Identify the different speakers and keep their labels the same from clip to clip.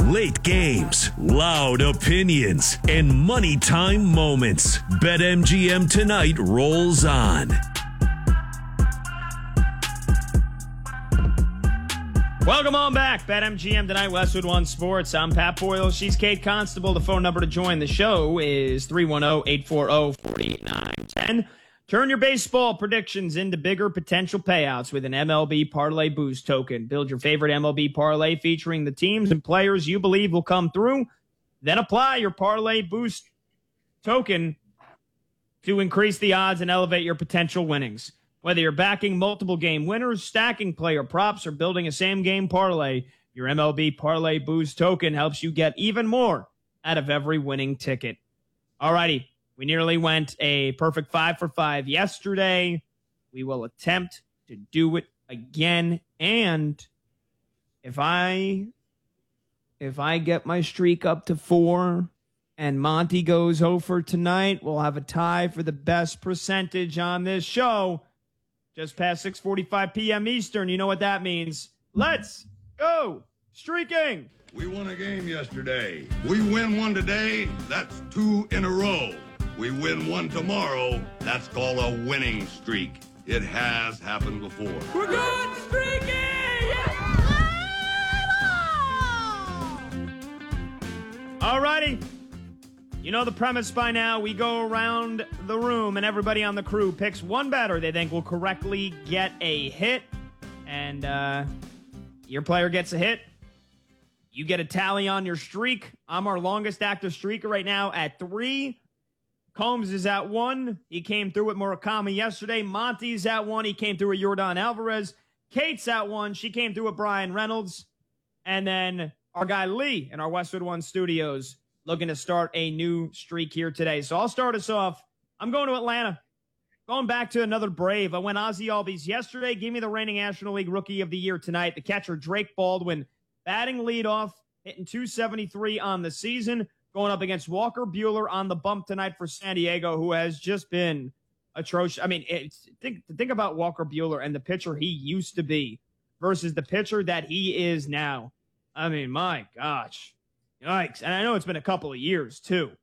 Speaker 1: Late games, loud opinions, and money time moments. BetMGM tonight rolls on.
Speaker 2: Welcome on back. BetMGM tonight, Westwood One Sports. I'm Pat Boyle. She's Kate Constable. The phone number to join the show is 310-840-4910. Turn your baseball predictions into bigger potential payouts with an MLB Parlay Boost token. Build your favorite MLB parlay featuring the teams and players you believe will come through. Then apply your Parlay Boost token to increase the odds and elevate your potential winnings. Whether you're backing multiple game winners, stacking player props, or building a same-game parlay, your MLB Parlay Boost token helps you get even more out of every winning ticket. Alrighty. We nearly went a perfect 5 for 5 yesterday. We will attempt to do it again. And if I get my streak up to 4 and Monty goes 0 for tonight, we'll have a tie for the best percentage on this show. Just past 6:45 p.m. Eastern. You know what that means. Let's go streaking.
Speaker 3: We won a game yesterday. We win one today. That's 2 in a row. We win one tomorrow. That's called a winning streak. It has happened before.
Speaker 2: We're good streaking! Yeah! Alrighty. You know the premise by now. We go around the room and everybody on the crew picks one batter they think will correctly get a hit. And your player gets a hit. You get a tally on your streak. I'm our longest active streaker right now at 3. Combs is at 1. He came through with Murakami yesterday. Monty's at 1. He came through with Yordan Alvarez. Kate's at 1. She came through with Brian Reynolds. And then our guy Lee in our Westwood One studios looking to start a new streak here today. So I'll start us off. I'm going to Atlanta. Going back to another Brave. I went Ozzie Albies yesterday. Give me the reigning National League Rookie of the Year tonight. The catcher, Drake Baldwin, batting leadoff, hitting .273 on the season. Going up against Walker Buehler on the bump tonight for San Diego, who has just been atrocious. I mean, think about Walker Buehler and the pitcher he used to be versus the pitcher that he is now. I mean, my gosh. Yikes. And I know it's been a couple of years, too.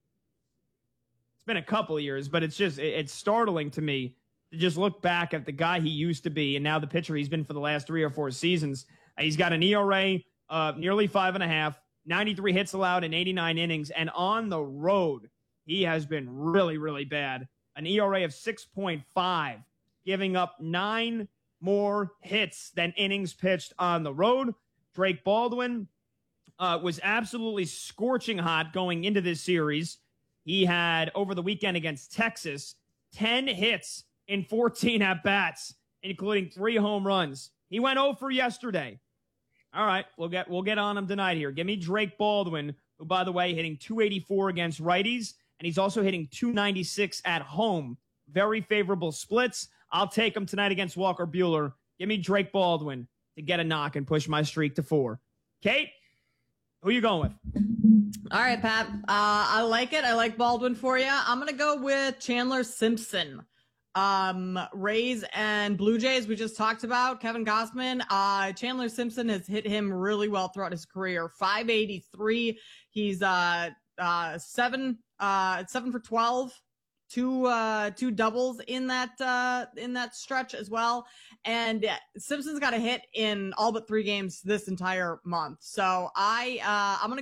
Speaker 2: It's been a couple of years, but it's startling to me to just look back at the guy he used to be and now the pitcher he's been for the last 3 or 4 seasons. He's got an ERA of nearly 5.5. 93 hits allowed in 89 innings, and on the road, he has been really, really bad. An ERA of 6.5, giving up 9 more hits than innings pitched on the road. Drake Baldwin was absolutely scorching hot going into this series. He had, over the weekend against Texas, 10 hits in 14 at-bats, including 3 home runs. He went 0 for yesterday. All right, we'll get on him tonight here. Give me Drake Baldwin, who, by the way, hitting .284 against righties, and he's also hitting .296 at home. Very favorable splits. I'll take him tonight against Walker Buehler. Give me Drake Baldwin to get a knock and push my streak to 4. Kate, who you going with?
Speaker 4: All right, Pat. I like it. I like Baldwin for you. I'm going to go with Chandler Simpson. Rays and Blue Jays, we just talked about. Kevin Gausman. Chandler Simpson has hit him really well throughout his career. .583. He's 7 for 12. Two doubles in that stretch as well. And Simpson's got a hit in all but 3 games this entire month. So I'm going to